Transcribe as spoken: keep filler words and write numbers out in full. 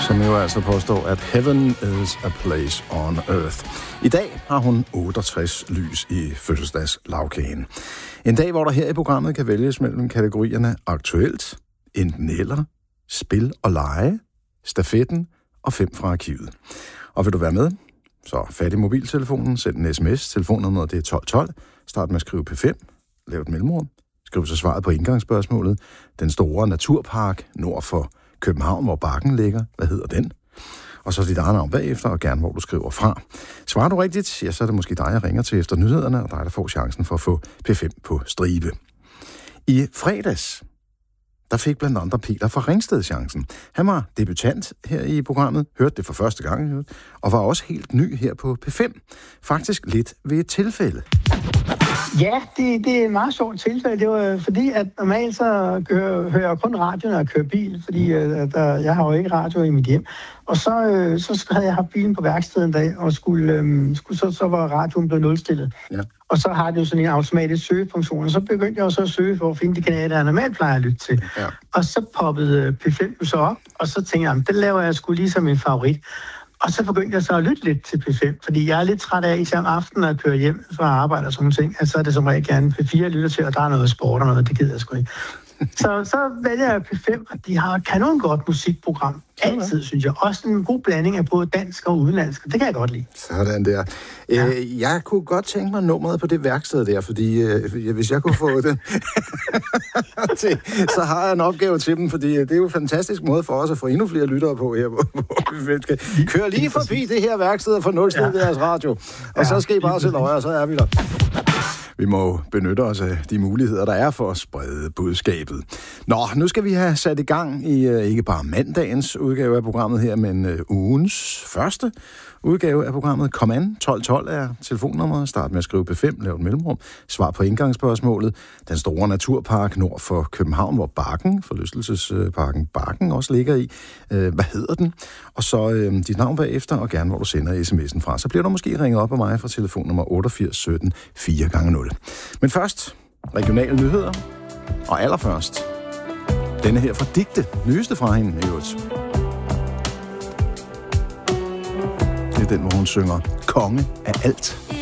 som jo altså påstår, at heaven is a place on earth. I dag har hun otteogtres lys i fødselsdagslagkagen. En dag, hvor der her i programmet kan vælges mellem kategorierne aktuelt, enten eller, spil og lege, stafetten og fem fra arkivet. Og vil du være med? Så fat i mobiltelefonen, send en sms, telefonnummeret det er tolv tolv, start med at skrive P fem, lav et mellemrum, skriv så svaret på indgangsspørgsmålet, den store naturpark nord for København, hvor Bakken ligger, hvad hedder den? Og så dit eget navn bagefter, og gerne hvor du skriver fra. Svarer du rigtigt, ja, så er det måske dig, jeg ringer til efter nyhederne, og dig, der får chancen for at få P fem på stribe. I fredags, der fik blandt andre Peter fra Ringsted chancen. Han var debutant her i programmet, hørte det for første gang, og var også helt ny her på P fem. Faktisk lidt ved et tilfælde. Ja, det, det er et meget sjovt tilfælde. Det var fordi, at normalt så kører, hører jeg kun radio, når jeg kører bil, fordi uh, der, jeg har jo ikke radio i mit hjem. Og så, uh, så havde jeg haft bilen på værkstedet en dag, og skulle, um, skulle, så, så var radioen blevet nulstillet. Ja. Og så har det jo sådan en automatisk søgefunktion, og så begyndte jeg også at søge for at finde de kanaler, jeg normalt plejer at lytte til. Ja. Og så poppede P fem så op, og så tænkte jeg, det laver jeg sgu lige som min favorit. Og så begyndte jeg så at lytte lidt til P fem, fordi jeg er lidt træt af, især om aftenen at køre hjem fra arbejde og sådan ting, at så er det som regel gerne P fire, jeg lytter til, og der er noget sport og noget, det gider jeg sgu ikke. Så, så vælger jeg P fem, og de har kanon godt musikprogram. Altid, synes jeg. Også en god blanding af både dansk og udenlandsk. Det kan jeg godt lide. Sådan der. Ja. Øh, jeg kunne godt tænke mig nummeret på det værksted der, fordi øh, hvis jeg kunne få den, til, så har jeg en opgave til dem, fordi det er jo en fantastisk måde for os at få endnu flere lyttere på her, hvor vi skal køre lige forbi det her værksted og få nulstillet ja. deres radio. Og ja, så skal I bare sætte øje, og så er vi der. Vi må benytte os af de muligheder, der er for at sprede budskabet. Nå, nu skal vi have sat i gang i uh, ikke bare mandagens udgave af programmet her, men uh, ugens første udgave af programmet. Kom an, tolv tolv er telefonnummeret. Start med at skrive P fem, lav et mellemrum. Svar på indgangsspørgsmålet. Den store naturpark nord for København, hvor Bakken, forlystelsesparken Bakken også ligger i. Uh, hvad hedder den? Og så uh, dit navn bagefter, og gerne hvor du sender sms'en fra. Så bliver du måske ringet op af mig fra telefonnummer otteogfirs sytten fire gange nul. Men først, regionale nyheder. Og allerførst, denne her fra Digte, nyeste fra hende i øvrigt. Det er den, hvor hun synger konge af alt.